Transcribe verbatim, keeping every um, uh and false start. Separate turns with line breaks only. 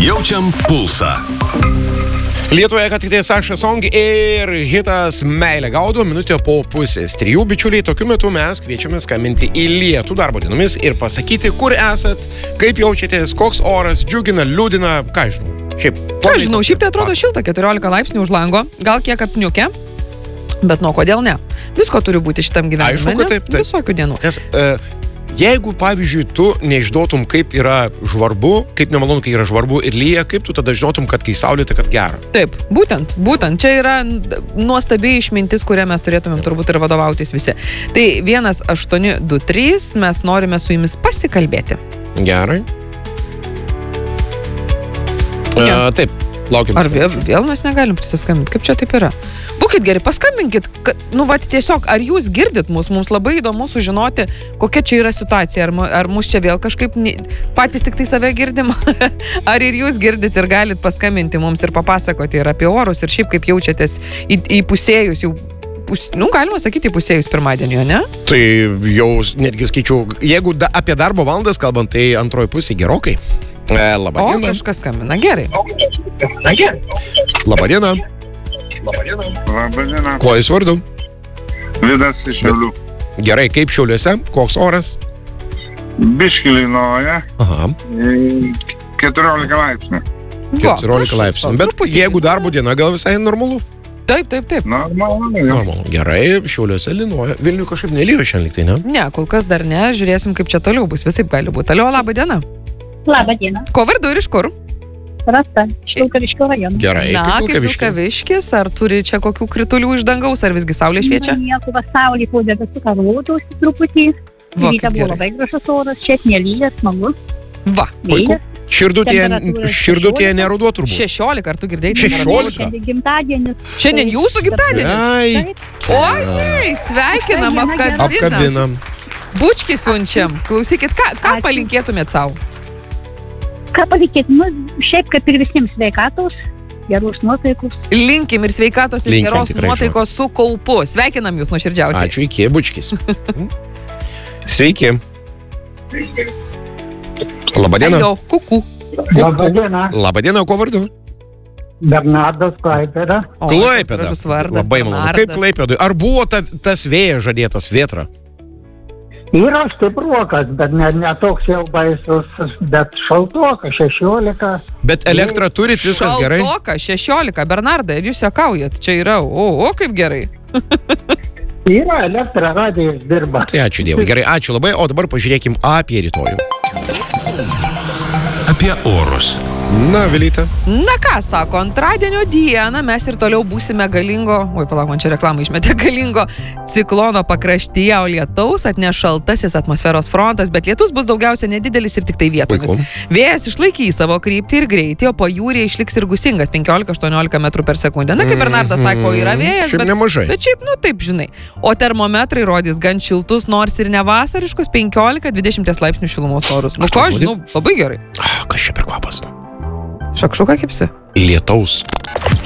Jaučiam pulsą.
Lietuvoje, kad tik tai Sasha Song ir hitas Meilė gaudo, minutė po pusės trijų. Bičiuliai, tokiu metu mes kviečiame skambinti į Lietų darbo dienomis ir pasakyti, kur esat, kaip jaučiatės, koks oras, džiugina, liūdina, ką žinau. Šiaip,
ką žinau, šiaip tai atrodo šilta, keturiolika laipsnių už lango, gal kiek apniukę, bet nuo kodėl ne. Visko turi būti šitam gyvenime.
Aišku, kad taip, taip.
Visokių dienų.
Nes, e, jeigu, pavyzdžiui, tu neišduotum, kaip yra žvarbu, kaip nemalonu, kai yra žvarbu ir lyja, kaip tu tada žinotum, kad kai saulėta, kad gera?
Taip, būtent, būtent. Čia yra nuostabiai išmintis, kurią mes turėtumėm turbūt ir vadovautis visi. Tai vienas aštuoni du trys, mes norime su jumis pasikalbėti.
Gerai. Ja. E, taip, laukiam.
Ar vėl, vėl mes negalim prisiskambinti? Kaip čia taip yra? Būkit geri, paskambinkit. Kad, nu, va, tiesiog, ar jūs girdit mus? Mums labai įdomu sužinoti, kokia čia yra situacija. Ar, ar mus čia vėl kažkaip patys tik tai save girdim? Ar ir jūs girdit ir galit paskambinti mums ir papasakoti ir apie orus, ir šiaip kaip jaučiatės į, į pusėjus jau. Pus, nu, galima sakyti, pusėjus pirmadienio, ne?
Tai jau netgi skaičiau, jeigu da, apie darbo valandas kalbant, tai antroji pusė gerokai. E, labą
o,
dieną.
kažkas skambina, gerai.
Labą dieną.
Labą dieną.
Kuo jūs vardu?
Vidas iš Šiaulių.
Gerai, kaip Šiauliuose? Koks oras?
Biškį lynoja.
Aha.
keturiolika laipsnių.
keturiolika laipsnių. Bet jeigu darbo diena, gal visai normalu?
Taip, taip, taip.
Normalu.
Normalu. Gerai, Šiauliuose lynoja. Vilnių kažkaip nelyjo šiandien lyg tai, ne?
Ne, kol kas dar ne. Žiūrėsim, kaip čia toliau bus. Visaip gali būti. Alio, labą dieną.
Labą dieną.
Ko vardu ir iš kur?
Rasta, iš Vilkaviškio rajono.
Gerai,
Na, kaip Vilkaviškis, ar turi čia kokių kritulių iš dangaus, ar visgi saulė šviečia?
Nieko, pasaulį po debesuką rodosi truputį.
Va,
Ryta
kaip
buvo
gerai.
labai gražus oras, šiek nelyja, smagus.
Va,
Puiku.
Vėjas.
Širdutėje,
Temperatūra
širdutėje neruduo turbūt.
šešiolika, ar tu girdėjai?
Šešiolika.
Šiandien gimtadienis.
Šiandien
Tai
jūsų gimtadienis?
Ai,
Oi, sveikinam, apkabinam.
apkabinam.
Bučkį siunčiam. Klausykit, ką, ką
Ačiū.
palinkėtumėt savo?
Ką palikėt? Nu, šiaip kaip ir visiems sveikatos, geros nuotaikos.
Linkim ir sveikatos ir
Linkim,
geros
tikrai,
nuotaikos su kaupu. Sveikinam jūs nuoširdžiausiai.
Ačiū, iki, bučkis. Sveiki. Labadiena.
Alio, kuku.
Labą dieną,
Labadiena, kuo vardu?
Bernardas Klaipėda.
O,
Klaipėda.
koks gražus vardas,
Labai malonu. Kaip
Bernardas.
Klaipėdui? Ar buvo ta, tas vėjas žadėtas vėtra?
Yra stipruokas, bet ne, ne toks jau baisus, bet šaltuokas, šešiolika.
Bet elektrą turit, viskas gerai?
Šaltoka, šešiolika, Bernardai, ir jūs juokaujat, čia yra, o, o kaip gerai.
Yra elektra, radijas dirba.
Tai ačiū Dievui. Gerai, ačiū labai. O dabar pažiūrėkim apie rytojų.
Apie orus.
Na, Vilyte.
Na ką, sako, antradienio dieną mes ir toliau būsime galingo, oi palauk, man čia reklamą išmetė, galingo ciklono pakraštyje, o lietaus atneš šaltasis atmosferos frontas, bet lietus bus daugiausia nedidelis ir tik tai vietomis.
Puiku.
Vėjas išlaikys savo kryptį ir greitį, o pajūryje išliks ir gusingas penkiolika aštuoniolika metrų per sekundę. Na, kaip Bernardas sako, yra vėjas,
Šiaip
bet,
nemažai.
bet šiaip, nu taip, žinai. O termometrai rodys gan šiltus, nors ir ne vasariškus penkiolika dvidešimt laipsnių šilumos orus. Nu,
Aš
ko,
tai
žinau, labai gerai.
Ah, kas čia per kvapas?
Šakšuką kipsi?
Lietaus.